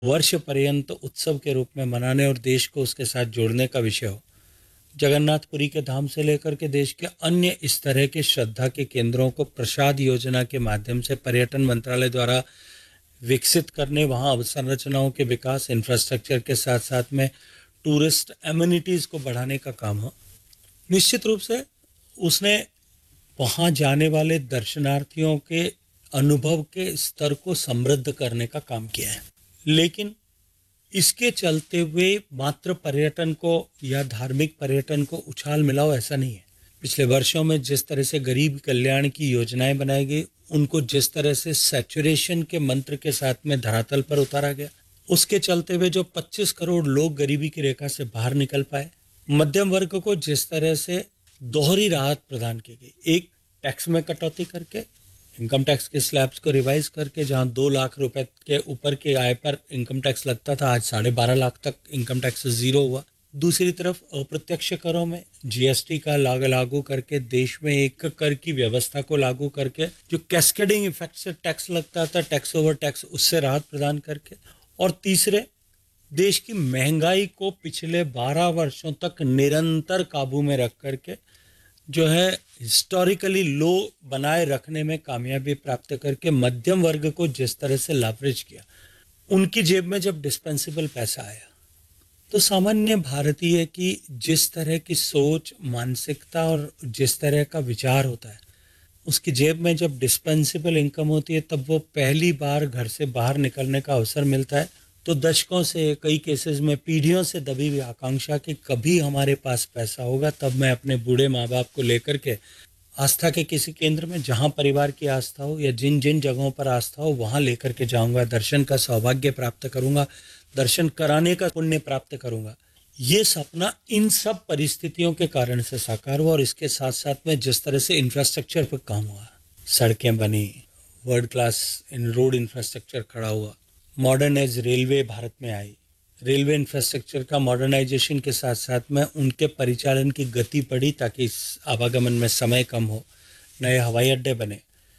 वर्ष पर्यंत उत्सव के रूप में मनाने और देश को उसके साथ जोड़ने का विषय हो। जगन्नाथपुरी के धाम से लेकर के देश के अन्य इस तरह के श्रद्धा के केंद्रों को प्रसाद योजना के माध्यम से पर्यटन मंत्रालय द्वारा विकसित करने, वहाँ अवसंरचनाओं के विकास, इंफ्रास्ट्रक्चर के साथ साथ में टूरिस्ट एमिनिटीज़ को बढ़ाने का काम हो। निश्चित रूप से उसने वहाँ जाने वाले दर्शनार्थियों के अनुभव के स्तर को समृद्ध करने का काम किया है। लेकिन इसके चलते हुए मात्र पर्यटन को या धार्मिक पर्यटन को उछाल मिलाओ, ऐसा नहीं है। पिछले वर्षों में जिस तरह से गरीब कल्याण की योजनाएं बनाई गई, उनको जिस तरह से सैचुरेशन के मंत्र के साथ में धरातल पर उतारा गया, उसके चलते हुए जो 25 करोड़ लोग गरीबी की रेखा से बाहर निकल पाए, मध्यम वर्ग को जिस तरह से दोहरी राहत प्रदान की गई, एक टैक्स में कटौती करके, इनकम टैक्स के स्लैब्स को रिवाइज करके, जहां 2 लाख रुपए के ऊपर के आय पर इनकम टैक्स लगता था, आज 12.5 लाख तक इनकम टैक्स जीरो हुआ। दूसरी तरफ अप्रत्यक्ष करों में जीएसटी का लागू करके, देश में एक कर की व्यवस्था को लागू करके, जो कैस्केडिंग इफेक्ट से टैक्स लगता था, टैक्स ओवर टैक्स, उससे राहत प्रदान करके, और तीसरे, देश की महंगाई को पिछले 12 वर्षों तक निरंतर काबू में रख करके जो है हिस्टोरिकली लो बनाए रखने में कामयाबी प्राप्त करके मध्यम वर्ग को जिस तरह से लेवरेज किया, उनकी जेब में जब डिस्पेंसिबल पैसा आया, तो सामान्य भारतीय की जिस तरह की सोच, मानसिकता और जिस तरह का विचार होता है, उसकी जेब में जब डिस्पेंसिबल इनकम होती है, तब वो पहली बार घर से बाहर निकलने का अवसर मिलता है। तो दशकों से, कई केसेस में पीढ़ियों से दबी हुई आकांक्षा कि कभी हमारे पास पैसा होगा, तब मैं अपने बूढ़े माँ बाप को लेकर के आस्था के किसी केंद्र में, जहाँ परिवार की आस्था हो या जिन जिन जगहों पर आस्था हो, वहाँ लेकर के जाऊँगा, दर्शन का सौभाग्य प्राप्त करूँगा, दर्शन कराने का पुण्य प्राप्त करूँगा। ये सपना इन सब परिस्थितियों के कारण से साकार हुआ। और इसके साथ साथ में जिस तरह से इंफ्रास्ट्रक्चर पर काम हुआ, सड़कें बनी, world class in road infrastructure खड़ा हुआ, मॉडर्नाइज रेलवे भारत में आई, रेलवे इंफ्रास्ट्रक्चर का मॉडर्नाइजेशन के साथ साथ में उनके परिचालन की गति बढ़ी ताकि इस आवागमन में समय कम हो, नए हवाई अड्डे बने,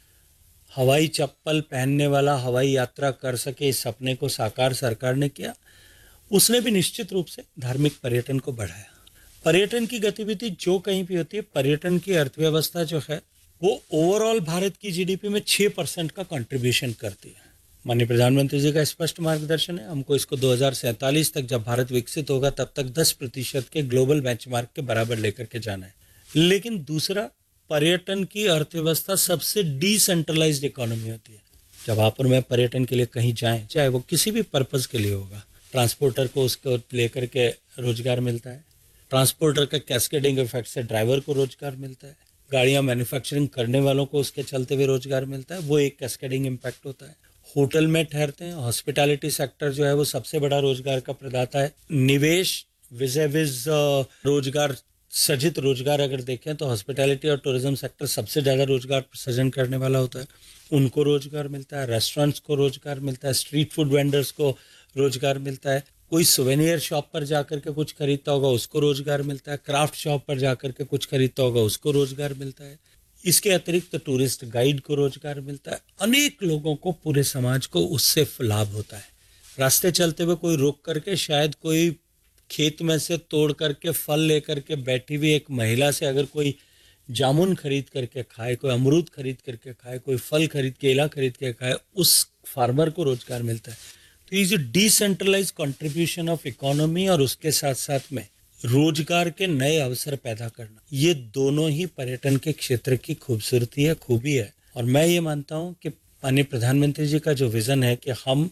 हवाई चप्पल पहनने वाला हवाई यात्रा कर सके, इस सपने को साकार सरकार ने किया। उसने भी निश्चित रूप से धार्मिक पर्यटन को बढ़ाया। पर्यटन की गतिविधि जो कहीं भी होती है, पर्यटन की अर्थव्यवस्था जो है वो ओवरऑल भारत की जीडीपी में 6% का कंट्रीब्यूशन करती है। माननीय प्रधानमंत्री जी का स्पष्ट मार्गदर्शन है, हमको इसको 2047 तक, जब भारत विकसित होगा, तब तक 10% के ग्लोबल बेंचमार्क के बराबर लेकर के जाना है। लेकिन दूसरा, पर्यटन की अर्थव्यवस्था सबसे डिसेंट्रलाइज्ड इकोनॉमी होती है। जब आप और मैं पर्यटन के लिए कहीं जाएं, चाहे वो किसी भी पर्पज़ के लिए होगा, ट्रांसपोर्टर को उसको लेकर के रोजगार मिलता है, ट्रांसपोर्टर का कैस्केडिंग इफेक्ट से ड्राइवर को रोजगार मिलता है, गाड़ियां मैन्युफैक्चरिंग करने वालों को उसके चलते हुए रोजगार मिलता है, वो एक कैस्केडिंग इम्पैक्ट होता है। होटल में ठहरते हैं, हॉस्पिटैलिटी सेक्टर जो है वो सबसे बड़ा रोजगार का प्रदाता है। निवेश विज रोजगार सृजित रोजगार अगर देखें तो हॉस्पिटैलिटी और टूरिज्म सेक्टर सबसे ज़्यादा रोजगार सृजन करने वाला होता है, उनको रोजगार मिलता है, रेस्टोरेंट्स को रोजगार मिलता है, स्ट्रीट फूड वेंडर्स को रोजगार मिलता है, कोई सुवेनियर शॉप पर जाकर के कुछ खरीदता होगा उसको रोजगार मिलता है, क्राफ्ट शॉप पर जाकर के कुछ खरीदता होगा उसको रोजगार मिलता है। इसके अतिरिक्त टूरिस्ट गाइड को रोजगार मिलता है। अनेक लोगों को, पूरे समाज को उससे लाभ होता है। रास्ते चलते हुए कोई रोक करके, शायद कोई खेत में से तोड़ करके फल लेकर के बैठी हुई एक महिला से अगर कोई जामुन खरीद करके खाए, कोई अमरूद खरीद करके खाए, कोई फल खरीद, केला खरीद के खाए, उस फार्मर को रोजगार मिलता है। तो ये जो डिसेंट्रलाइज कंट्रीब्यूशन ऑफ इकोनॉमी और उसके साथ साथ में रोजगार के नए अवसर पैदा करना, ये दोनों ही पर्यटन के क्षेत्र की खूबसूरती है, खूबी है। और मैं ये मानता हूँ कि माननीय प्रधानमंत्री जी का जो विजन है कि हम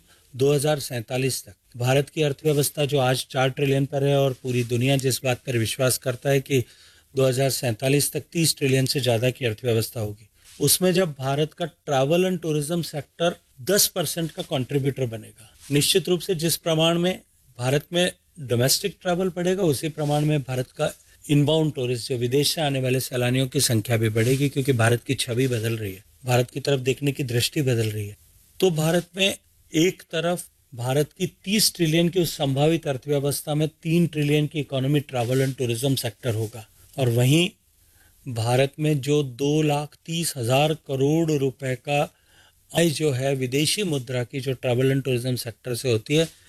2047 तक भारत की अर्थव्यवस्था जो आज 4 ट्रिलियन पर है, और पूरी दुनिया जिस बात पर विश्वास करता है कि 2047 तक 30 ट्रिलियन से ज़्यादा की अर्थव्यवस्था होगी, उसमें जब भारत का ट्रैवल एंड टूरिज्म सेक्टर 10% का कंट्रीब्यूटर बनेगा, निश्चित रूप से जिस प्रमाण में भारत में डोमेस्टिक ट्रैवल बढ़ेगा, उसी प्रमाण में भारत का इनबाउंड टूरिस्ट, जो विदेश से आने वाले सैलानियों की संख्या भी बढ़ेगी, क्योंकि भारत की छवि बदल रही है, भारत की तरफ देखने की दृष्टि बदल रही है। तो भारत में एक तरफ भारत की 30 ट्रिलियन की उस संभावित अर्थव्यवस्था में 3 ट्रिलियन की economy travel and tourism sector होगा, और वहीं भारत में जो 2,30,000 करोड़ रुपए का आय जो है विदेशी मुद्रा की, जो ट्रैवल एंड टूरिज्म सेक्टर से होती है,